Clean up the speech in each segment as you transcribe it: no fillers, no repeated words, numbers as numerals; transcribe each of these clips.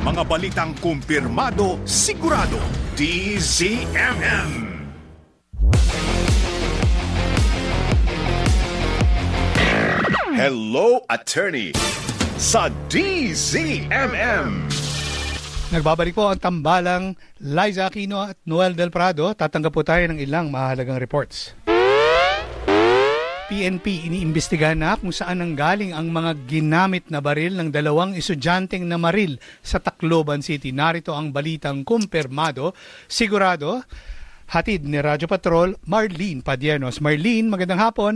Mga balitang kumpirmado, sigurado. DZMM. Hello, Attorney sa DZMM. Nagbabalik po ang tambalang Liza Aquino at Noel Del Prado. Tatanggap po tayo ng ilang mahalagang reports. PNP iniimbestigahan na kung saan nanggaling ang mga ginamit na baril ng dalawang estudyanteng namaril sa Tacloban City. Narito ang balitang kumpirmado, sigurado. Hatid ni Radyo Patrol, Marlene Padiernos. Marlene, magandang hapon.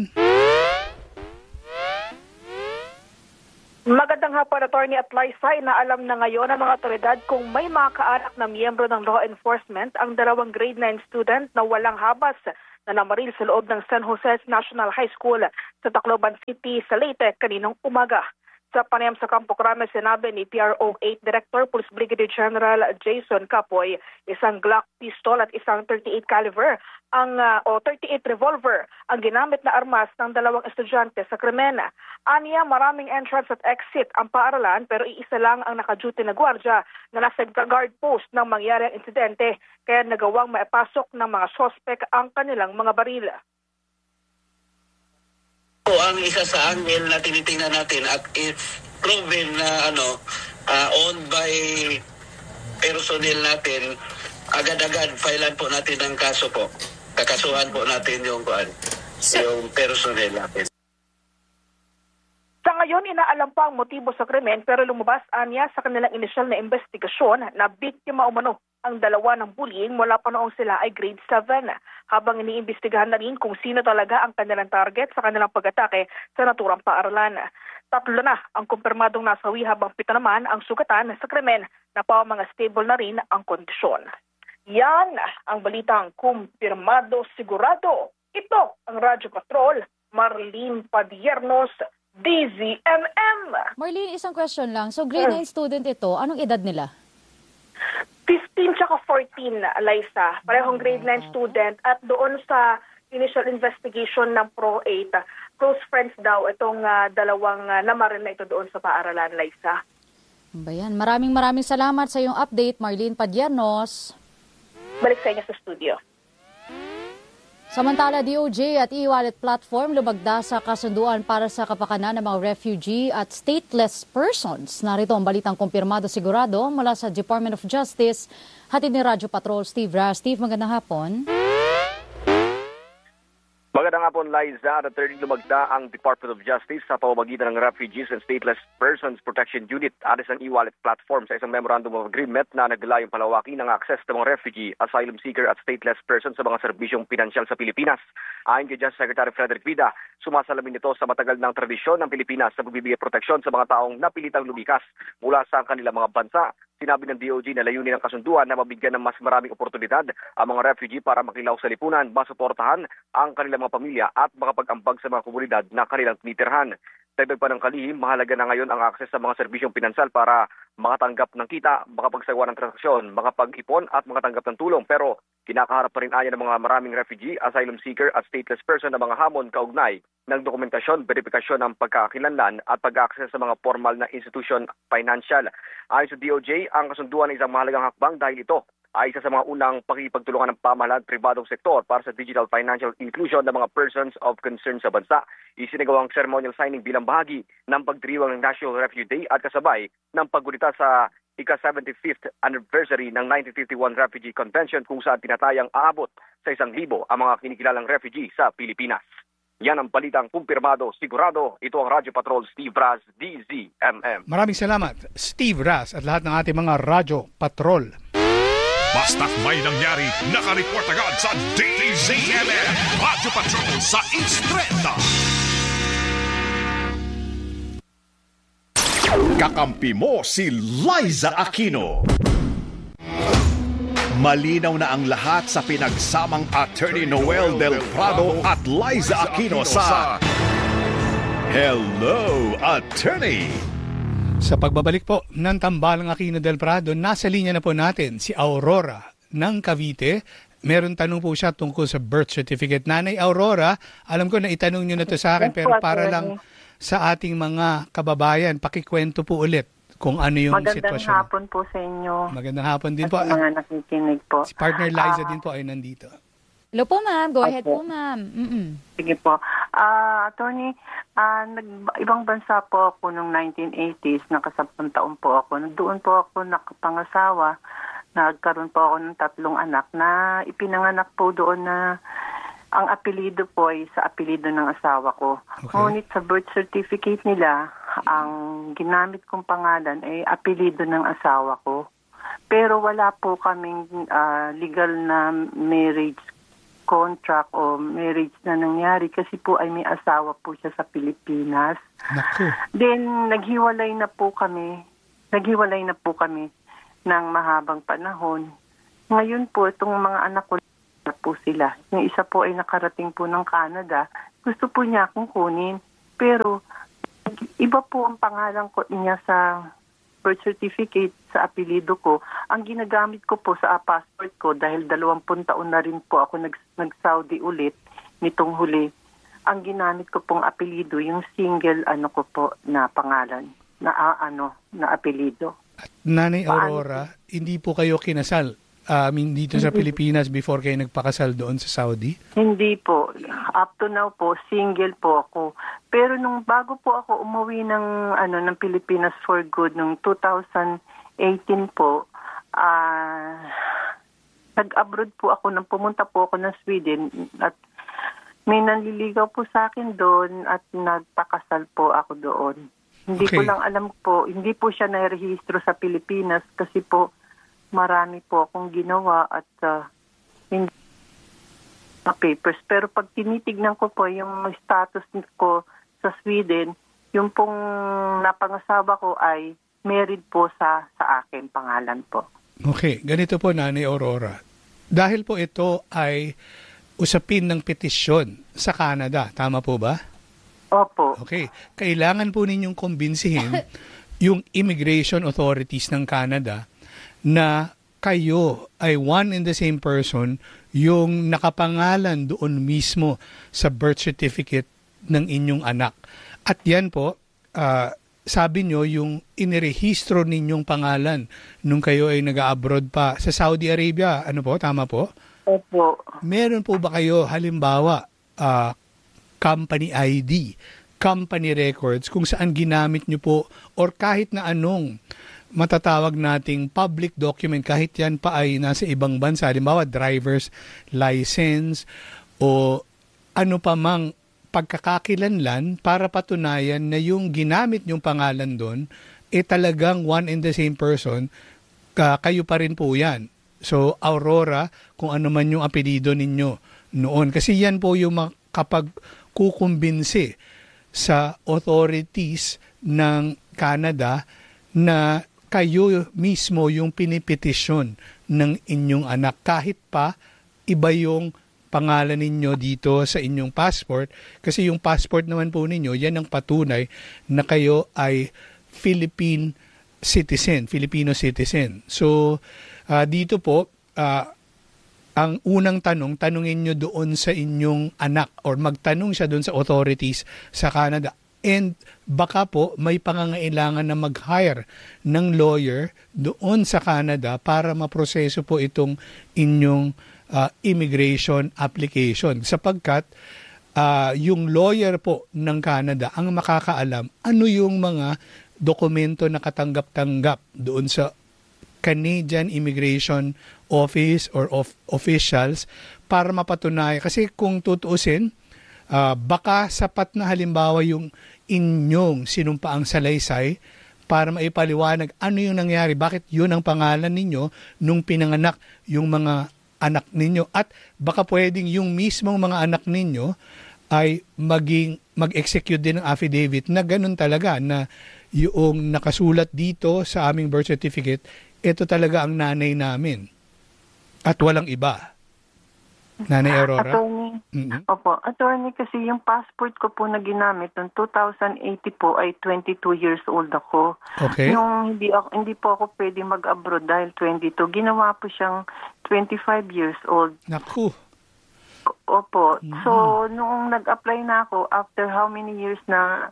Magandang hapon, Attorney at Liza. Inaalam na ngayon ng mga otoridad kung may mga kaanak na miyembro ng law enforcement ang dalawang grade 9 student na walang habas na namaril sa loob ng San Jose National High School sa Tacloban City sa Leyte kaninang umaga. Sa panayam sa Campo Crame, sinabi ni PRO 8 Director Police Brigadier General Jason Capoy, isang Glock pistol at isang 38 caliber o 38 revolver ang ginamit na armas ng dalawang estudyante sa krimen. Aniya, maraming entrance at exit ang paaralan pero iisa lang ang naka-duty na gwardiya na nasa guard post nang mangyari ang insidente kaya nagawang maipasok ng mga sospek ang kanilang mga baril. Ang isa sa angle na tinitingnan natin at if proven na owned by personnel natin, agad-agad filean po natin ang kaso po. Kakasuhan po natin yung personnel natin. Sa ngayon, inaalam pa ang motibo sa krimen pero lumabas anya sa kanilang inisyal na investigasyon na biktima umano ang dalawa ng bullying mula pa noong sila ay grade 7 habang iniimbestigahan na rin kung sino talaga ang kanilang target sa kanilang pag-atake sa naturang paaralan. 3 na ang kumpirmadong nasawi habang 7 naman ang sugatan sa krimen na pa mga stable na rin ang kondisyon. Yan ang balitang kumpirmado sigurado. Ito ang Radyo Patrol, Marlene Padiernos, DZMM. Marlene, isang question lang. So grade 9 student ito, anong edad nila? 15 tsaka 14, Liza. Parehong grade 9 student at doon sa initial investigation ng Pro 8, close friends daw itong dalawang namaril na ito doon sa paaralan, Liza. Bayan. Maraming salamat sa iyong update, Marlene Padiernos. Balik sa inyo sa studio. Samantala, DOJ at e-wallet platform lumagda sa kasunduan para sa kapakanan ng mga refugee at stateless persons. Narito ang balitang kumpirmado sigurado mula sa Department of Justice. Hatid ni Radyo Patrol, Steve Ras. Steve, magandang hapon. Magandang hapon, Liza. Returning lumagda ang Department of Justice sa pamamagitan ng Refugees and Stateless Persons Protection Unit at isang e-wallet platform sa isang Memorandum of Agreement na naglayong palawakin ng access ng mga refugee, asylum seeker at stateless persons sa mga serbisyong pinansyal sa Pilipinas. Ayon kay Justice Secretary Frederick Vida, sumasalamin ito sa matagal ng tradisyon ng Pilipinas sa pagbibigay proteksyon sa mga taong napilitang lumikas mula sa kanilang mga bansa. Sinabi ng DOJ na layunin ng kasunduan na mabigyan ng mas maraming oportunidad ang mga refugee para makilaw sa lipunan, masuportahan ang kanilang mga pamilya at makapag-ambag sa mga komunidad na kanilang tinitirhan. Dagdag pa ng kalihim, mahalaga na ngayon ang akses sa mga serbisyong pinansal para makatanggap ng kita, makapagsagawa ng transaksyon, makapag-ipon at makatanggap ng tulong. Pero kinakaharap pa rin anya ng mga maraming refugee, asylum seeker at stateless person na mga hamon kaugnay ng dokumentasyon, verifikasyon ng pagkakakilanlan at pag-access sa mga formal na institution financial. Ayon sa DOJ, ang kasunduan ay isang mahalagang hakbang dahil ito ay isa sa mga unang pakipagtulungan ng pamahalaan at pribadong sektor para sa digital financial inclusion ng mga persons of concern sa bansa. Isinagawang ceremonial signing bilang bahagi ng pagdiriwang ng National Refugee Day at kasabay ng paggunita sa ika-75th anniversary ng 1951 Refugee Convention kung saan tinatayang aabot sa 1,000 ang mga kinikilalang refugee sa Pilipinas. Yan ang balitang kumpirmado, sigurado. Ito ang Radyo Patrol, Steve Ras, DZMM. Maraming salamat, Steve Ras at lahat ng ating mga Radyo Patrol. Basta't may nangyari, nakareport agad sa DZMM. Radyo Patrol sa Instreta. Kakampi mo si Liza Aquino. Malinaw na ang lahat sa pinagsamang Attorney Noel Del Prado at Liza Aquino sa Hello, Attorney! Sa pagbabalik po ng tambalang Aquino Del Prado, nasa linya na po natin si Aurora ng Cavite. Meron tanong po siya tungkol sa birth certificate. Nanay Aurora, alam ko na itanong nyo na to sa akin pero para lang sa ating mga kababayan, pakikwento po ulit. kung ano yung Magandang sitwasyon. hapon po sa inyo. Magandang hapon din At po. sa mga nakikinig po. Si partner Liza din po ay nandito. Hello po, ma'am. Go ahead Opo. po, ma'am. Sige po. Attorney, ibang bansa po ako noong 1980s, naka-10 taon po ako. Doon po ako nakapangasawa. Nagkaroon po ako ng 3 anak na ipinanganak po doon na ang apelido po ay sa apelido ng asawa ko. Okay. Ngunit sa birth certificate nila, ang ginamit kong pangalan ay apelido ng asawa ko. Pero wala po kaming legal na marriage contract o marriage na nangyari kasi po ay may asawa po siya sa Pilipinas. Naku. Then naghiwalay na po kami ng mahabang panahon. Ngayon po itong mga anak ko na po sila. Yung isa po ay nakarating po ng Canada. Gusto po niya akong kunin. Pero iba po ang pangalan ko niya sa birth certificate sa apelido ko. Ang ginagamit ko po sa passport ko dahil 20 taon na rin po ako nag-Saudi ulit nitong huli. Ang ginamit ko pong apelido, yung single ko po na pangalan, na apelido. At Nanay Aurora, hindi po kayo kinasal dito sa Pilipinas before kayo nagpakasal doon sa Saudi? Hindi po. Up to now po, single po ako. Pero nung bago po ako umuwi ng Pilipinas for good, nung 2018 po, nag-abroad po ako, pumunta po ako ng Sweden at may nanliligaw po sa akin doon at nagpakasal po ako doon. Hindi ko lang alam po, hindi po siya narehistro sa Pilipinas kasi po marami po akong ginawa at hindi papers. Pero pag tinitignan ko po yung status ko sa Sweden, yung pong napangasawa ko ay married po sa akin, pangalan po. Okay, ganito po Nanay Aurora. Dahil po ito ay usapin ng petisyon sa Canada, tama po ba? Opo. Okay, kailangan po ninyong kumbinsihin yung immigration authorities ng Canada na kayo ay one and the same person yung nakapangalan doon mismo sa birth certificate ng inyong anak. At yan po, sabi nyo, yung inirehistro ninyong pangalan nung kayo ay nag-abroad pa sa Saudi Arabia. Ano po? Tama po? Opo. Meron po ba kayo, halimbawa, company ID, company records, kung saan ginamit nyo po or kahit na anong matatawag nating public document, kahit yan pa ay nasa ibang bansa, halimbawa driver's license o ano pa mang pagkakakilanlan para patunayan na yung ginamit nyong pangalan doon talagang one and the same person, kayo pa rin po yan. So Aurora, kung ano man yung apelido ninyo noon. Kasi yan po yung kapag kukumbinsi sa authorities ng Canada na kayo mismo yung pinipetisyon ng inyong anak kahit pa iba yung pangalan ninyo dito sa inyong passport kasi yung passport naman po ninyo yan ang patunay na kayo ay Filipino citizen. So dito po ang unang tanungin nyo doon sa inyong anak or magtanong siya doon sa authorities sa Canada. And baka po may pangangailangan na mag-hire ng lawyer doon sa Canada para maproseso po itong inyong immigration application. Sapagkat yung lawyer po ng Canada ang makakaalam ano yung mga dokumento na katanggap-tanggap doon sa Canadian Immigration Office or officials para mapatunayan. Kasi kung tutuusin, baka sapat na halimbawa yung inyong sinumpaang salaysay para maipaliwanag ano yung nangyari, bakit yun ang pangalan ninyo nung pinanganak yung mga anak ninyo at baka pwedeng yung mismong mga anak ninyo ay mag-execute din ng affidavit na ganun talaga na yung nakasulat dito sa aming birth certificate, ito talaga ang nanay namin at walang iba. Nanay Aurora? Attorney, Opo, attorney, kasi yung passport ko po na ginamit noong 2080 po ay 22 years old ako. Okay. Yung hindi po ako pwede mag-abroad dahil 22. Ginawa po siyang 25 years old. Naku. Opo. So, noong nag-apply na ako, after how many years na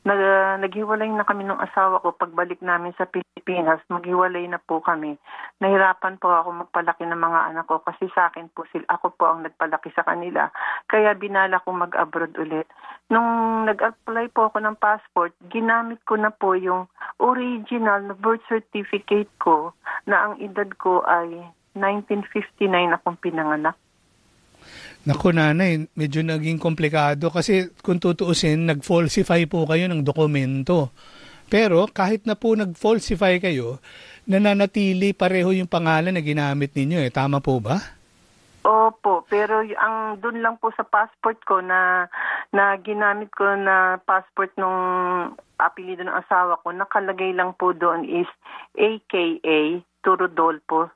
naghiwalay na kami ng asawa ko. Pagbalik namin sa Pilipinas, maghiwalay na po kami. Nahirapan po ako magpalaki ng mga anak ko kasi sa akin po ako po ang nagpalaki sa kanila. Kaya binala ko mag-abroad ulit. Nung nag-apply po ako ng passport, ginamit ko na po yung original na birth certificate ko na ang edad ko ay 1959 akong pinanganak. Naku nanay, medyo naging komplikado kasi kung tutuusin, nag-falsify po kayo ng dokumento. Pero kahit na po nag-falsify kayo, nananatili pareho yung pangalan na ginamit ninyo. Tama po ba? Opo, pero ang doon lang po sa passport ko na ginamit ko na passport nung apelyido ng asawa ko, nakalagay lang po doon is AKA Turodolpo.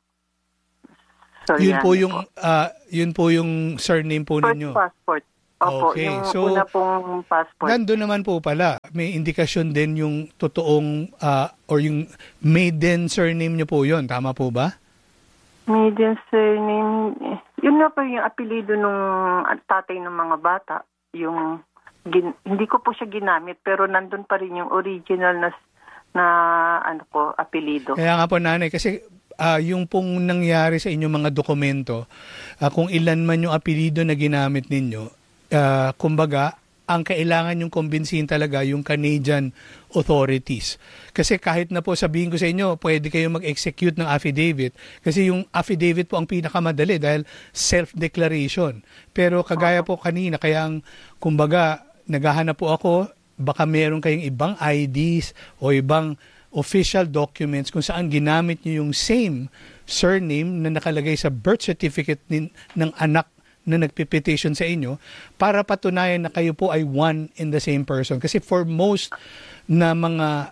So, yun po yung surname po ninyo. First passport. Opo, okay. yung So, una pong passport. Nandun naman po pala, may indikasyon din yung totoong or yung maiden surname nyo po yun. Tama po ba? Maiden surname, yun na po yung apelido nung tatay ng mga bata. Yung, hindi ko po siya ginamit, pero nandun pa rin yung original na apelido. Kaya nga po nanay, kasi yung pong nangyari sa inyong mga dokumento, kung ilan man yung apelido na ginamit ninyo, kumbaga, ang kailangan yung kumbinsihin talaga yung Canadian authorities. Kasi kahit na po sabihin ko sa inyo, pwede kayo mag-execute ng affidavit. Kasi yung affidavit po ang pinakamadali dahil self-declaration. Pero kagaya po kanina, kaya kumbaga, naghahanap po ako, baka meron kayong ibang IDs o ibang official documents kung saan ginamit nyo yung same surname na nakalagay sa birth certificate ng anak na nagpipetition sa inyo para patunayan na kayo po ay one and the same person. Kasi for most na mga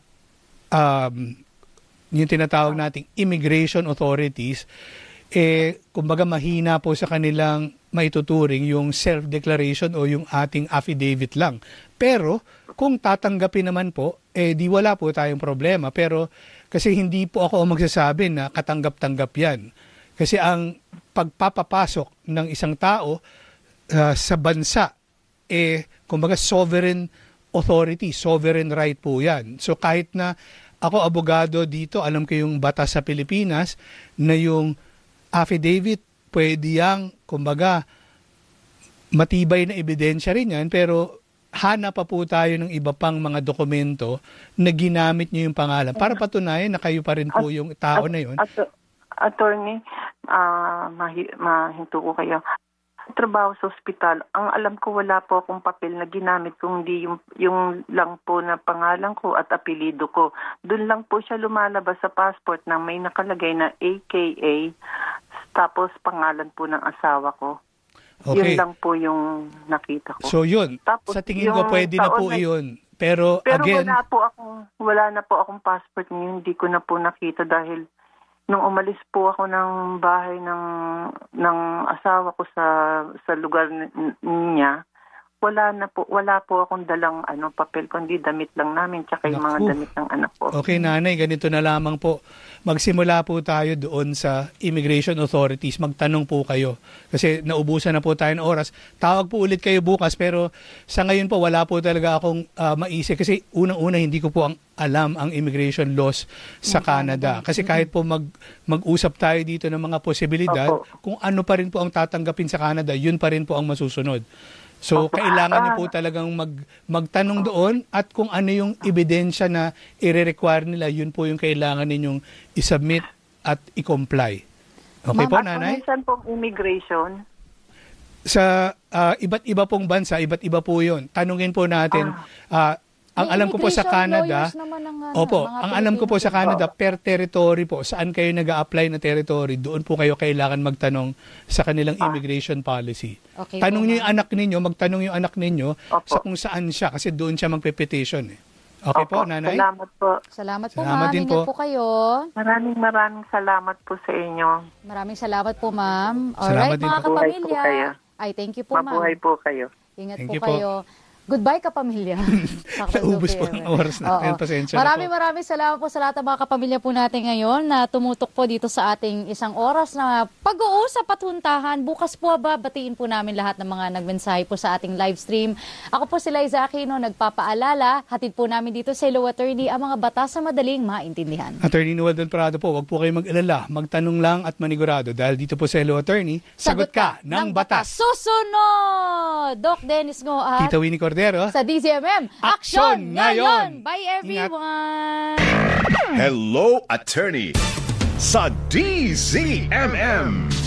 yung tinatawag nating immigration authorities, kumbaga mahina po sa kanilang maituturing yung self-declaration o yung ating affidavit lang. Pero kung tatanggapin naman po, di wala po tayong problema. Pero kasi hindi po ako magsasabi na katanggap-tanggap yan. Kasi ang pagpapapasok ng isang tao sa bansa, kumbaga sovereign authority, sovereign right po yan. So kahit na ako abogado dito, alam ko yung batas sa Pilipinas na yung affidavit, pwede yang, kumbaga, matibay na ebidensya rin yan, pero hanap pa po tayo ng iba pang mga dokumento na ginamit nyo yung pangalan para patunayan na kayo pa rin po yung tao na yun. Attorney, mahinto ko kayo. Trabaho sa ospital, ang alam ko wala po akong papel na ginamit kundi yung lang po na pangalan ko at apelido ko. Doon lang po siya lumalabas sa passport na may nakalagay na AKA tapos pangalan po ng asawa ko. Okay. Yun lang po yung nakita ko. So yun, tapos, sa tingin ko pwede na po iyon. Pero again, wala na po akong passport ngayon, hindi ko na po nakita dahil nung umalis po ako ng bahay ng asawa ko sa lugar niya, wala po akong dalang papel kundi damit lang namin tsaka yung mga damit ng anak ko. Okay nanay, ganito na lamang po. Magsimula po tayo doon sa immigration authorities. Magtanong po kayo. Kasi naubusan na po tayo ng oras. Tawag po ulit kayo bukas pero sa ngayon po wala po talaga akong maisip. Kasi unang-una hindi ko po alam ang immigration laws sa Canada. Kasi kahit po mag-usap tayo dito ng mga posibilidad, kung ano pa rin po ang tatanggapin sa Canada, yun pa rin po ang masusunod. So, kailangan niyo po talagang magtanong doon at kung ano yung ebidensya na i-require nila, yun po yung kailangan ninyong i-submit at i-comply. Okay po, nanay? Saan pong immigration? Sa iba't iba pong bansa, iba't iba po yun. Tanungin po natin, ang alam ko po sa Canada, ang alam ko po sa Canada, per territory po, saan kayo nag-a-apply na territory, doon po kayo kailangan magtanong sa kanilang immigration policy. Okay, tanong niyo yung anak ninyo, magtanong yung anak ninyo sa kung saan siya, kasi doon siya magpe-petition. Okay po, nanay? Salamat po. Salamat po, ma'am. Ingat po kayo. Maraming salamat po sa inyo. Maraming salamat po, ma'am. Salamat Alright, din mga po. kapamilya. Ay, thank you po, ma'am. Mabuhay po kayo. Ingat Thank po you po. kayo. Goodbye kapamilya. Naubos po ang oras natin. Pasensya na po. Maraming salamat po sa lahat ng mga kapamilya po natin ngayon na tumutok po dito sa ating isang oras na pag-uusap at huntahan. Bukas po batiin po namin lahat ng mga nagmensahe po sa ating live stream. Ako po si Liza Aquino, nagpapaalala. Hatid po namin dito sa Hello Attorney ang mga batas na madaling maintindihan. Attorney Noel Del Prado po, wag po kayong mag-alala. Magtanong lang at manigurado dahil dito po sa Hello Attorney, sagot ka ng batas. Susunod! Doc Dennis Ngo at Tita Winnie Cordero. sa DZMM. Aksyon ngayon! Bye everyone! Hello, Attorney sa DZMM.